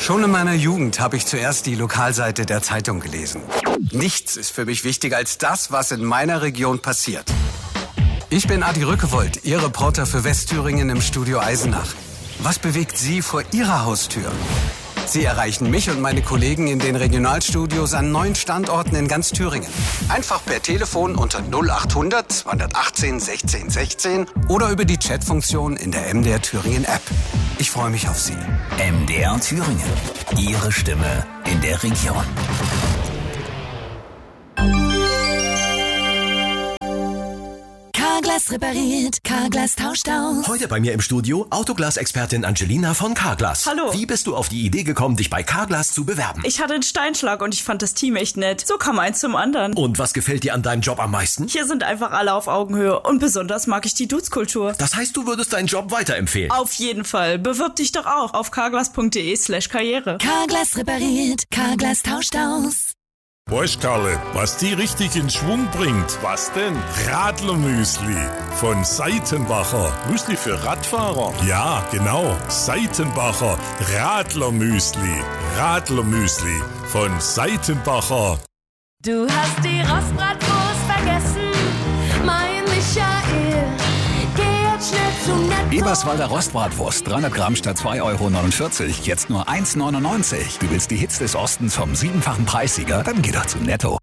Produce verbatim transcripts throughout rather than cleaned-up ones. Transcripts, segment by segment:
Schon in meiner Jugend habe ich zuerst die Lokalseite der Zeitung gelesen. Nichts ist für mich wichtiger als das, was in meiner Region passiert. Ich bin Adi Rückewold, Ihr Reporter für Westthüringen im Studio Eisenach. Was bewegt Sie vor Ihrer Haustür? Sie erreichen mich und meine Kollegen in den Regionalstudios an neun Standorten in ganz Thüringen. Einfach per Telefon unter null achthundert zweihundertachtzehn sechzehn sechzehn oder über die Chatfunktion in der M D R Thüringen App. Ich freue mich auf Sie. M D R Thüringen. Ihre Stimme in der Region. Carglass repariert, Carglass tauscht aus. Heute bei mir im Studio Autoglas-Expertin Angelina von Carglass. Hallo. Wie bist du auf die Idee gekommen, dich bei Carglass zu bewerben? Ich hatte einen Steinschlag und ich fand das Team echt nett. So kam eins zum anderen. Und was gefällt dir an deinem Job am meisten? Hier sind einfach alle auf Augenhöhe und besonders mag ich die Dutzkultur. Das heißt, du würdest deinen Job weiterempfehlen? Auf jeden Fall. Bewirb dich doch auch auf carglass.de slash karriere. Carglass repariert, Carglass tauscht aus. Weißt Karle, was die richtig in Schwung bringt? Was denn? Radlermüsli von Seitenbacher. Müsli für Radfahrer? Ja, genau. Seitenbacher Radlermüsli. Radlermüsli von Seitenbacher. Du hast die Rostbratwurst vergessen, mein Michael. Geh jetzt schnell zum Netto. Eberswalder Rostbratwurst, dreihundert Gramm statt zwei Euro neunundvierzig, jetzt nur eins neunundneunzig. Du willst die Hits des Ostens vom siebenfachen Preissieger? Dann geh doch zu Netto.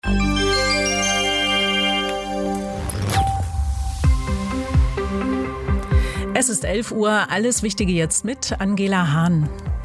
Es ist elf Uhr, alles Wichtige jetzt mit Angela Hahn.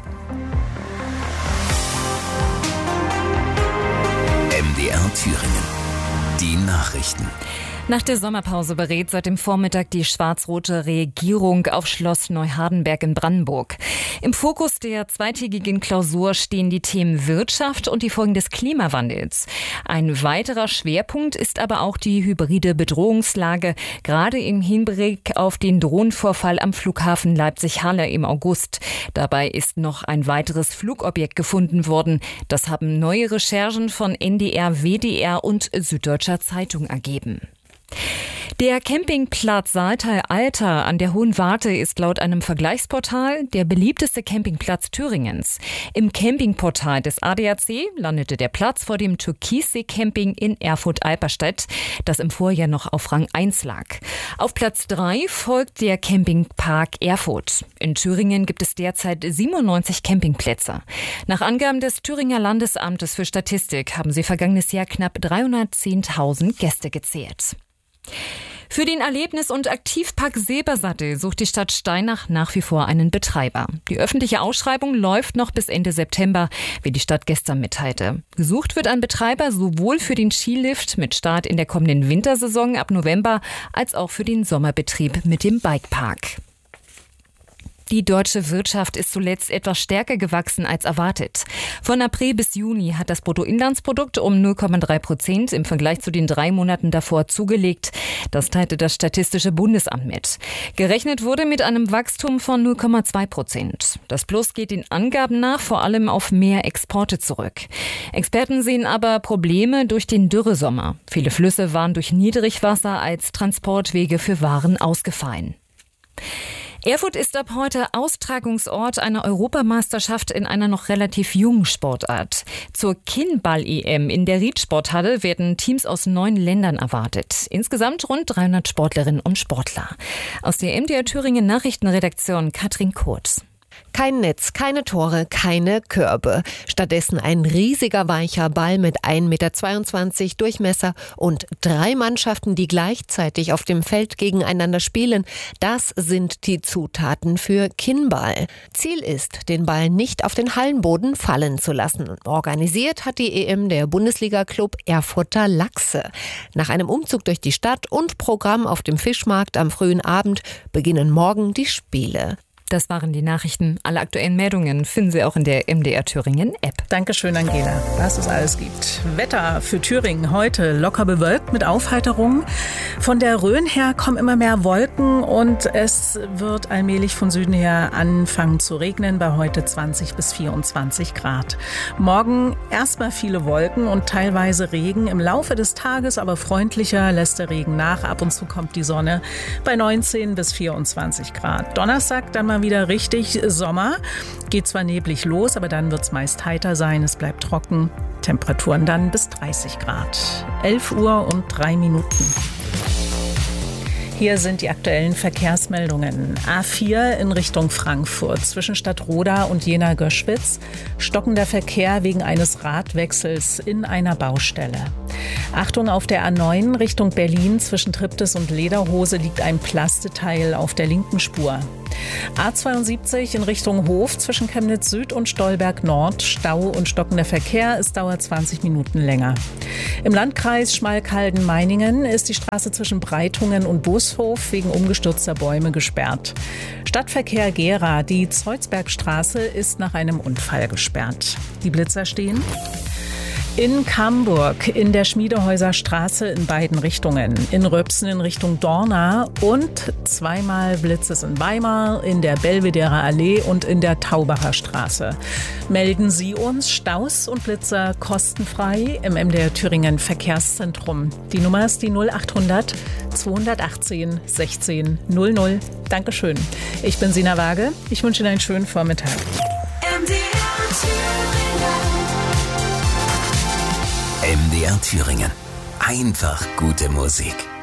M D R Thüringen. Die Nachrichten. Nach der Sommerpause berät seit dem Vormittag die schwarz-rote Regierung auf Schloss Neuhardenberg in Brandenburg. Im Fokus der zweitägigen Klausur stehen die Themen Wirtschaft und die Folgen des Klimawandels. Ein weiterer Schwerpunkt ist aber auch die hybride Bedrohungslage, gerade im Hinblick auf den Drohnenvorfall am Flughafen Leipzig-Halle im August. Dabei ist noch ein weiteres Flugobjekt gefunden worden. Das haben neue Recherchen von N D R, W D R und Süddeutscher Zeitung ergeben. Der Campingplatz Saaltal-Alter an der Hohen Warte ist laut einem Vergleichsportal der beliebteste Campingplatz Thüringens. Im Campingportal des A D A C landete der Platz vor dem Türkissee-Camping in Erfurt-Alperstedt, das im Vorjahr noch auf Rang eins lag. Auf Platz drei folgt der Campingpark Erfurt. In Thüringen gibt es derzeit siebenundneunzig Campingplätze. Nach Angaben des Thüringer Landesamtes für Statistik haben sie vergangenes Jahr knapp dreihundertzehntausend Gäste gezählt. Für den Erlebnis- und Aktivpark Silbersattel sucht die Stadt Steinach nach wie vor einen Betreiber. Die öffentliche Ausschreibung läuft noch bis Ende September, wie die Stadt gestern mitteilte. Gesucht wird ein Betreiber sowohl für den Skilift mit Start in der kommenden Wintersaison ab November als auch für den Sommerbetrieb mit dem Bikepark. Die deutsche Wirtschaft ist zuletzt etwas stärker gewachsen als erwartet. Von April bis Juni hat das Bruttoinlandsprodukt um null Komma drei Prozent im Vergleich zu den drei Monaten davor zugelegt. Das teilte das Statistische Bundesamt mit. Gerechnet wurde mit einem Wachstum von null Komma zwei Prozent. Das Plus geht den Angaben nach vor allem auf mehr Exporte zurück. Experten sehen aber Probleme durch den Dürresommer. Viele Flüsse waren durch Niedrigwasser als Transportwege für Waren ausgefallen. Erfurt ist ab heute Austragungsort einer Europameisterschaft in einer noch relativ jungen Sportart. Zur Kinnball-E M in der Riedsporthalle werden Teams aus neun Ländern erwartet. Insgesamt rund dreihundert Sportlerinnen und Sportler. Aus der M D R Thüringen Nachrichtenredaktion Katrin Kurz. Kein Netz, keine Tore, keine Körbe. Stattdessen ein riesiger weicher Ball mit ein Meter zweiundzwanzig Durchmesser und drei Mannschaften, die gleichzeitig auf dem Feld gegeneinander spielen. Das sind die Zutaten für Kinnball. Ziel ist, den Ball nicht auf den Hallenboden fallen zu lassen. Organisiert hat die E M der Bundesliga-Club Erfurter Lachse. Nach einem Umzug durch die Stadt und Programm auf dem Fischmarkt am frühen Abend beginnen morgen die Spiele. Das waren die Nachrichten. Alle aktuellen Meldungen finden Sie auch in der M D R Thüringen App. Dankeschön, Angela, was es alles gibt. Wetter für Thüringen heute locker bewölkt mit Aufheiterung. Von der Rhön her kommen immer mehr Wolken und es wird allmählich von Süden her anfangen zu regnen, bei heute zwanzig bis vierundzwanzig Grad. Morgen erstmal viele Wolken und teilweise Regen. Im Laufe des Tages aber freundlicher lässt der Regen nach. Ab und zu kommt die Sonne bei neunzehn bis vierundzwanzig Grad. Donnerstag dann mal mal wieder richtig Sommer. Geht zwar neblig los, aber dann wird es meist heiter sein. Es bleibt trocken. Temperaturen dann bis dreißig Grad. elf Uhr und drei Minuten. Hier sind die aktuellen Verkehrsmeldungen. A vier in Richtung Frankfurt zwischen Stadtroda und Jena-Göschwitz. Stockender Verkehr wegen eines Radwechsels in einer Baustelle. Achtung, auf der A neun Richtung Berlin zwischen Triptis und Lederhose liegt ein Plasteteil auf der linken Spur. A zweiundsiebzig in Richtung Hof zwischen Chemnitz Süd und Stolberg Nord. Stau und stockender Verkehr. Es dauert zwanzig Minuten länger. Im Landkreis Schmalkalden-Meiningen ist die Straße zwischen Breitungen und Bushof wegen umgestürzter Bäume gesperrt. Stadtverkehr Gera. Die Zeuzbergstraße ist nach einem Unfall gesperrt. Die Blitzer stehen in Camburg, in der Schmiedehäuser Straße in beiden Richtungen, in Röpsen in Richtung Dorna und zweimal Blitzes in Weimar, in der Belvederer Allee und in der Taubacher Straße. Melden Sie uns Staus und Blitzer kostenfrei im M D R Thüringen Verkehrszentrum. Die Nummer ist die null achthundert zweihundertachtzehn sechzehn null null. Dankeschön. Ich bin Sina Waage. Ich wünsche Ihnen einen schönen Vormittag. M D R Thüringen. Einfach gute Musik.